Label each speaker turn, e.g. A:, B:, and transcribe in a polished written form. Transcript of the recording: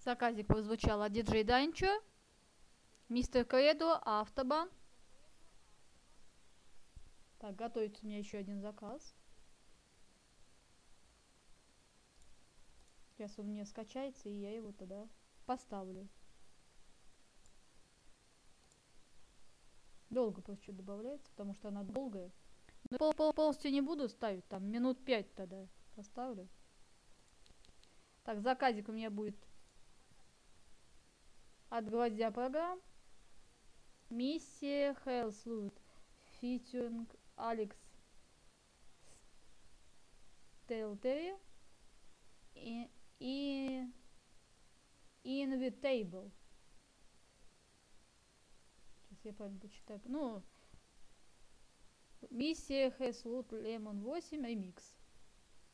A: Заказик прозвучал от диджей Данчо, мистер Кредо, Автобан. Так, готовится у меня еще один заказ. Сейчас он мне скачается, и я его тогда поставлю. Долго просто что добавляется, потому что она долгая. Но полностью не буду ставить, там минут 5 тогда поставлю. Так, заказик у меня будет от гвоздя программ. Миссия Hellsloot. Featuring Алекс Телтери и Inevitable. Сейчас я правильно почитаю. Ну, миссия Hellsloot Lemon 8 ремикс.